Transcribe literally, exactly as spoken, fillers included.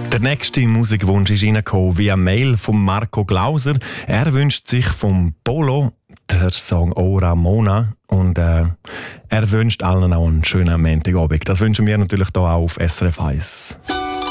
Der nächste Musikwunsch ist reingekommen via Mail von Marco Glauser. Er wünscht sich vom Polo der Song «Oh Ramona» und äh, er wünscht allen auch einen schönen Montagabend. Das wünschen wir natürlich hier auch auf S R F eins.